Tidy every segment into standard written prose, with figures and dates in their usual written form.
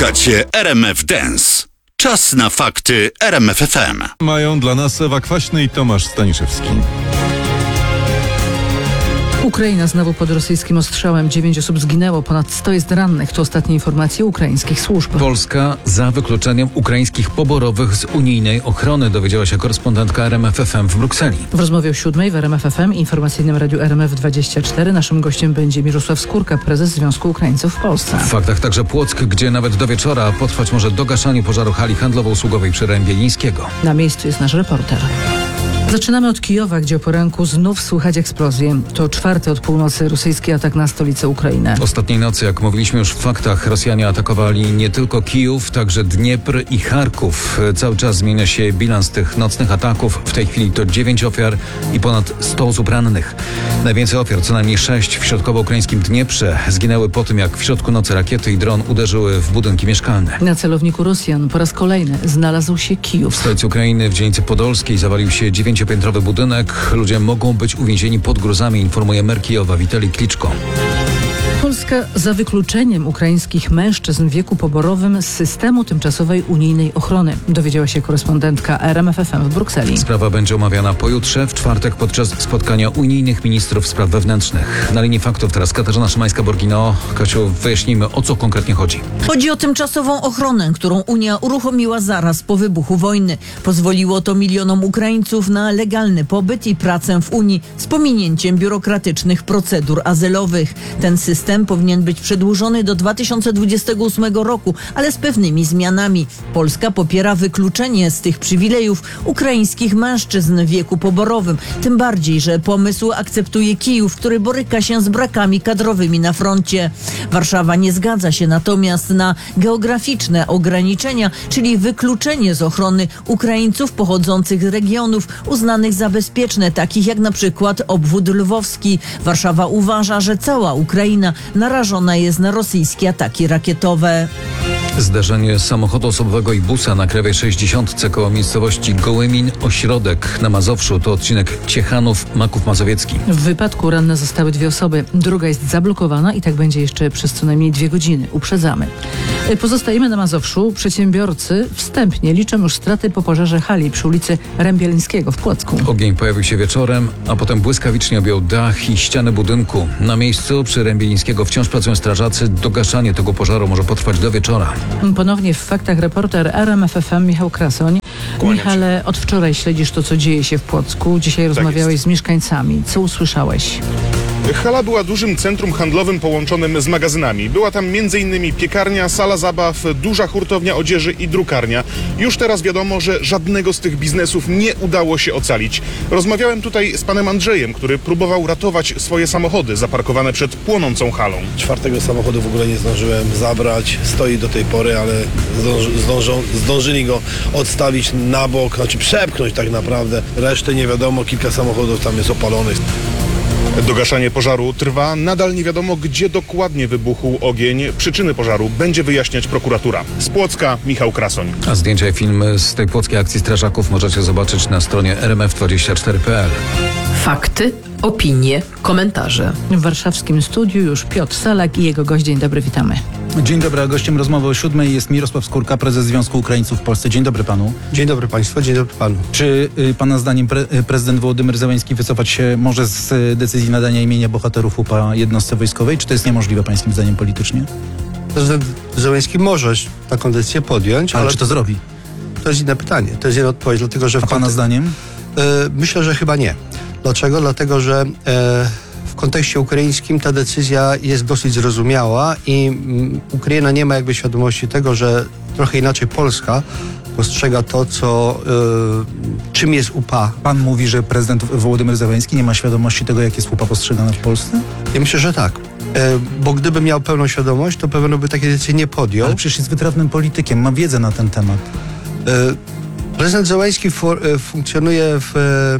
Słuchacie RMF Dance. Czas na fakty RMF FM. Mają dla nas Ewa Kwaśny i Tomasz Staniszewski. Ukraina znowu pod rosyjskim ostrzałem. 9 osób zginęło, ponad 100 jest rannych. To ostatnie informacje ukraińskich służb. Polska za wykluczeniem ukraińskich poborowych z unijnej ochrony, dowiedziała się korespondentka RMF FM w Brukseli. W rozmowie o 7 w RMF FM, informacyjnym radiu RMF24, naszym gościem będzie Mirosław Skórka, prezes Związku Ukraińców w Polsce. W faktach także Płock, gdzie nawet do wieczora potrwać może dogaszanie pożaru hali handlowo-usługowej przy Rębielińskiego. Na miejscu jest nasz reporter. Zaczynamy od Kijowa, gdzie o poranku znów słychać eksplozję. To czwarty od północy rosyjski atak na stolicę Ukrainy. Ostatniej nocy, jak mówiliśmy już w faktach, Rosjanie atakowali nie tylko Kijów, także Dniepr i Charków. Cały czas zmienia się bilans tych nocnych ataków. W tej chwili to 9 ofiar i ponad 100 osób rannych. Najwięcej ofiar, co najmniej 6 w środkowo-ukraińskim Dnieprze, zginęły po tym, jak w środku nocy rakiety i dron uderzyły w budynki mieszkalne. Na celowniku Rosjan po raz kolejny znalazł się Kijów. W stolicy Ukrainy, w dzielnicy podolskiej, zawalił się 9-piętrowy budynek. Ludzie mogą być uwięzieni pod gruzami, informuje mer Kijowa Witali Kliczko. Polska za wykluczeniem ukraińskich mężczyzn w wieku poborowym z systemu tymczasowej unijnej ochrony, dowiedziała się korespondentka RMF FM w Brukseli. Sprawa będzie omawiana pojutrze, w czwartek, podczas spotkania unijnych ministrów spraw wewnętrznych. Na linii faktów teraz Katarzyna Szymańska-Borgino. Kasiu, wyjaśnijmy, o co konkretnie chodzi. Chodzi o tymczasową ochronę, którą Unia uruchomiła zaraz po wybuchu wojny. Pozwoliło to milionom Ukraińców na legalny pobyt i pracę w Unii z pominięciem biurokratycznych procedur azylowych. Ten system powinien być przedłużony do 2028 roku, ale z pewnymi zmianami. Polska popiera wykluczenie z tych przywilejów ukraińskich mężczyzn w wieku poborowym. Tym bardziej, że pomysł akceptuje Kijów, który boryka się z brakami kadrowymi na froncie. Warszawa nie zgadza się natomiast na geograficzne ograniczenia, czyli wykluczenie z ochrony Ukraińców pochodzących z regionów uznanych za bezpieczne, takich jak na przykład obwód lwowski. Warszawa uważa, że cała Ukraina narażona jest na rosyjskie ataki rakietowe. Zdarzenie samochodu osobowego i busa na Krajowej 60 koło miejscowości Gołymin, Ośrodek na Mazowszu. To odcinek Ciechanów-Maków Mazowiecki. W wypadku ranne zostały 2 osoby. Droga jest zablokowana i tak będzie jeszcze przez co najmniej 2 godziny. Uprzedzamy. Pozostajemy na Mazowszu. Przedsiębiorcy wstępnie liczą już straty po pożarze hali przy ulicy Rębielińskiego w Płocku. Ogień pojawił się wieczorem, a potem błyskawicznie objął dach i ściany budynku. Na miejscu przy Rębielińskiego wciąż pracują strażacy. Dogaszanie tego pożaru może potrwać do wieczora. Ponownie w faktach reporter RMF FM Michał Krasoń. Michale, od wczoraj śledzisz to, co dzieje się w Płocku. Dzisiaj rozmawiałeś z mieszkańcami. Co usłyszałeś? Hala była dużym centrum handlowym połączonym z magazynami. Była tam m.in. piekarnia, sala zabaw, duża hurtownia odzieży i drukarnia. Już teraz wiadomo, że żadnego z tych biznesów nie udało się ocalić. Rozmawiałem tutaj z panem Andrzejem, który próbował ratować swoje samochody zaparkowane przed płonącą halą. 4. samochodu w ogóle nie zdążyłem zabrać. Stoi do tej pory, ale zdążyli go odstawić na bok, znaczy przepchnąć tak naprawdę. Resztę nie wiadomo, kilka samochodów tam jest opalonych. Dogaszanie pożaru trwa. Nadal nie wiadomo, gdzie dokładnie wybuchł ogień. Przyczyny pożaru będzie wyjaśniać prokuratura. Z Płocka Michał Krasoń. A zdjęcia i filmy z tej płockiej akcji strażaków możecie zobaczyć na stronie rmf24.pl. Fakty, opinie, komentarze. W warszawskim studiu już Piotr Salak i jego gość. Dzień dobry, witamy. Dzień dobry, a gościem rozmowy o 7 jest Mirosław Skórka, prezes Związku Ukraińców w Polsce. Dzień dobry panu. Dzień dobry państwu, dzień dobry panu. Czy pana zdaniem prezydent Wołodymyr Zełenski wycofać się może z decyzji nadania imienia bohaterów UPA jednostce wojskowej? Czy to jest niemożliwe pańskim zdaniem politycznie? Prezydent Zełenski może taką decyzję podjąć, ale czy to zrobi? To jest inne pytanie, to jest jedna odpowiedź, dlatego że... A pana zdaniem? Myślę, że chyba nie. Dlaczego? Dlatego, że w kontekście ukraińskim ta decyzja jest dosyć zrozumiała i Ukraina nie ma jakby świadomości tego, że trochę inaczej Polska postrzega to, czym jest UPA. Pan mówi, że prezydent Wołodymyr Zełenski nie ma świadomości tego, jak jest UPA postrzegana w Polsce? Ja myślę, że tak. Bo gdyby miał pełną świadomość, to pewno by takie decyzje nie podjął. Ale przecież jest wytrawnym politykiem, ma wiedzę na ten temat. Prezydent Zełenski funkcjonuje w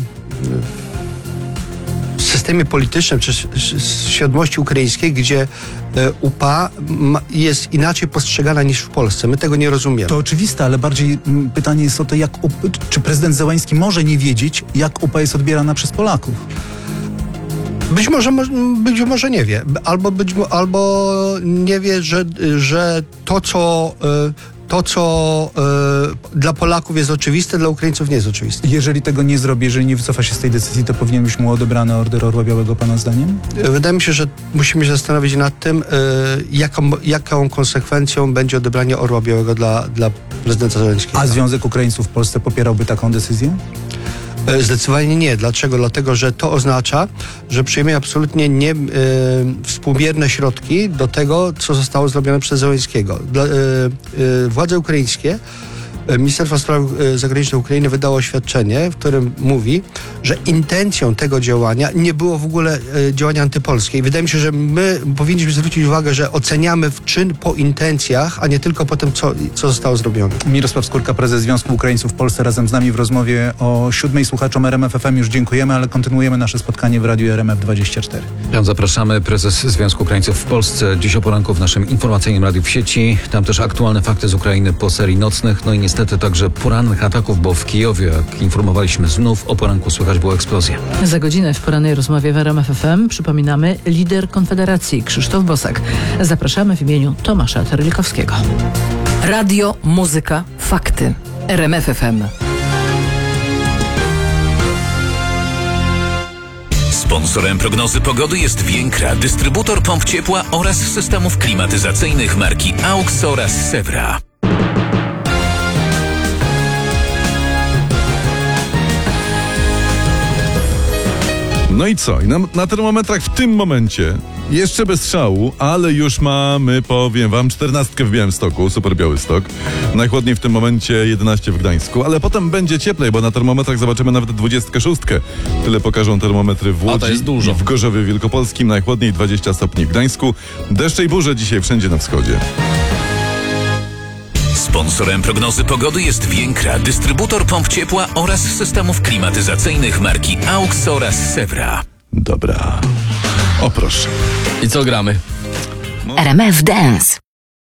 systemie politycznym czy świadomości ukraińskiej, gdzie UPA jest inaczej postrzegana niż w Polsce. My tego nie rozumiemy. To oczywiste, ale bardziej pytanie jest o to, czy prezydent Zełenski może nie wiedzieć, jak UPA jest odbierana przez Polaków? Być może nie wie. Albo nie wie, że to, co dla Polaków jest oczywiste, dla Ukraińców nie jest oczywiste. Jeżeli tego nie zrobi, jeżeli nie wycofa się z tej decyzji, to powinien być mu odebrany Order Orła Białego, pana zdaniem? Wydaje mi się, że musimy się zastanowić nad tym, jaką konsekwencją będzie odebranie Orła Białego dla prezydenta Zełenskiego. A Związek Ukraińców w Polsce popierałby taką decyzję? Zdecydowanie nie. Dlaczego? Dlatego, że to oznacza, że przyjmie absolutnie współmierne środki do tego, co zostało zrobione przez Zełenskiego. Władze ukraińskie, Ministerstwo Spraw Zagranicznych Ukrainy wydało oświadczenie, w którym mówi, że intencją tego działania nie było w ogóle działania antypolskie. I wydaje mi się, że my powinniśmy zwrócić uwagę, że oceniamy czyn po intencjach, a nie tylko po tym, co zostało zrobione. Mirosław Skórka, prezes Związku Ukraińców w Polsce, razem z nami w rozmowie o 7. Słuchaczom RMF FM już dziękujemy, ale kontynuujemy nasze spotkanie w Radiu RMF24. Zapraszamy, prezes Związku Ukraińców w Polsce, dziś o poranku w naszym informacyjnym radiu w sieci. Tam też aktualne fakty z Ukrainy po serii nocnych, no i niestety także porannych ataków, bo w Kijowie, jak informowaliśmy, znów o poranku słychać było eksplozję. Za godzinę w porannej rozmowie w RMF FM przypominamy lider Konfederacji Krzysztof Bosak. Zapraszamy w imieniu Tomasza Terlikowskiego. Radio, muzyka, fakty. RMF FM. Sponsorem prognozy pogody jest Więkra, dystrybutor pomp ciepła oraz systemów klimatyzacyjnych marki AUX oraz Sewra. No i co? I na termometrach w tym momencie jeszcze bez szału, ale już mamy, powiem wam, 14 w Białymstoku, super Białystok. Najchłodniej w tym momencie 11 w Gdańsku, ale potem będzie cieplej, bo na termometrach zobaczymy nawet 26. Tyle pokażą termometry w Łodzi i w Gorzowie Wielkopolskim. Najchłodniej 20 stopni w Gdańsku. Deszcze i burze dzisiaj wszędzie na wschodzie. Sponsorem prognozy pogody jest Więkra, dystrybutor pomp ciepła oraz systemów klimatyzacyjnych marki AUX oraz Sewra. Dobra. O proszę. I co gramy? RMF Dance.